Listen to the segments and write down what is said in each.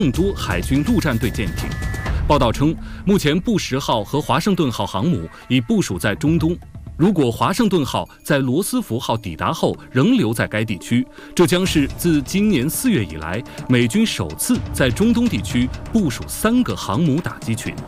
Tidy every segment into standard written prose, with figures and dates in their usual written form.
更多海军陆战队舰艇。报道称，目前布什号和华盛顿号航母已部署在中东。如果华盛顿号在罗斯福号抵达后仍留在该地区，这将是自今年4月以来美军首次在中东地区部署3个航母打击群。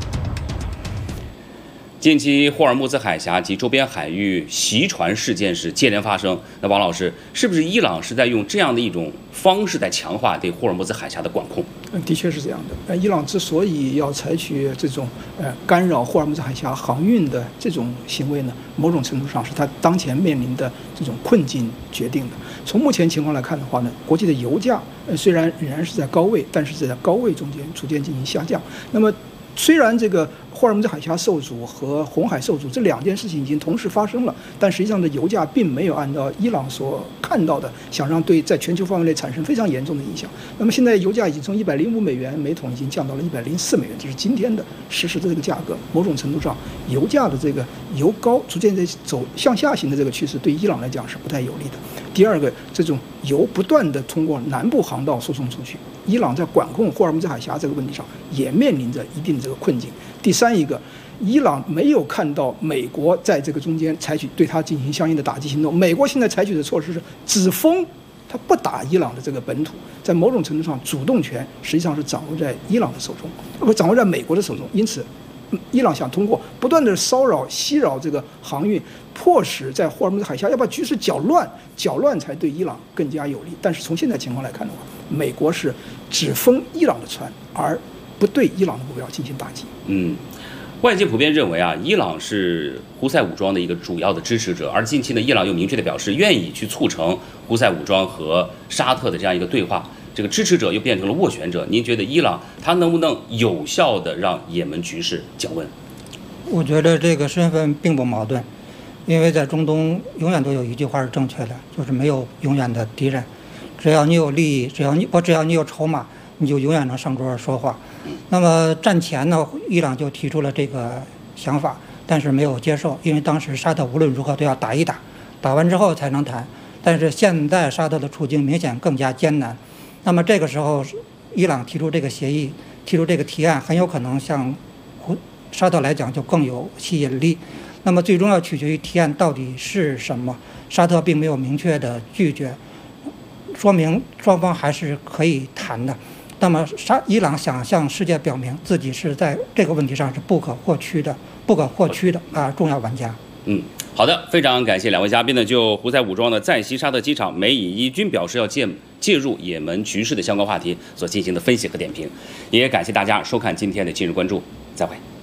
近期霍尔木兹海峡及周边海域袭船事件是接连发生。那王老师，是不是伊朗是在用这样的一种方式在强化对霍尔木兹海峡的管控？ 的确是这样的。伊朗之所以要采取这种干扰霍尔木兹海峡航运的这种行为呢，某种程度上是它当前面临的这种困境决定的。从目前情况来看的话呢，国际的油价虽然仍然是在高位，但是在高位中间逐渐进行下降。那么虽然这个霍尔木兹海峡受阻和红海受阻这2件事情已经同时发生了，但实际上的油价并没有按照伊朗所看到的，想让在全球范围内产生非常严重的影响。那么现在油价已经从105美元每桶已经降到了104美元，这是今天的实时的这个价格。某种程度上，油价的这个油高逐渐在走向下行的这个趋势，对伊朗来讲是不太有利的。第二个，这种油不断的通过南部航道输送出去，伊朗在管控霍尔木兹海峡这个问题上也面临着一定的这个困境。第三一个，伊朗没有看到美国在这个中间采取对它进行相应的打击行动。美国现在采取的措施是只封，它不打伊朗的这个本土，在某种程度上，主动权实际上是掌握在伊朗的手中，不掌握在美国的手中。因此，伊朗想通过不断的骚扰、袭扰这个航运，迫使在霍尔木兹海峡要把局势搅乱才对伊朗更加有利。但是从现在情况来看的话，美国是只封伊朗的船，而不对伊朗的目标进行打击。 外界普遍认为伊朗是胡塞武装的一个主要的支持者，而近期呢，伊朗又明确的表示愿意去促成胡塞武装和沙特的这样一个对话，这个支持者又变成了斡旋者。您觉得伊朗它能不能有效的让也门局势降温？ 我觉得这个身份并不矛盾，因为在中东永远都有一句话是正确的，就是没有永远的敌人，只要你有利益，只要你有筹码，你就永远能上桌说话。那么战前呢，伊朗就提出了这个想法，但是没有接受，因为当时沙特无论如何都要打一打，打完之后才能谈。但是现在沙特的处境明显更加艰难，那么这个时候，伊朗提出这个协议，提出这个提案，很有可能向沙特来讲就更有吸引力。那么最终要取决于提案到底是什么，沙特并没有明确的拒绝，说明双方还是可以谈的。那么伊朗想向世界表明自己是在这个问题上是不可或缺的重要玩家。 好的，非常感谢2位嘉宾呢，就胡塞武装的在西沙特机场，美以伊均表示要介入也门局势的相关话题所进行的分析和点评，也感谢大家收看今天的今日关注，再会。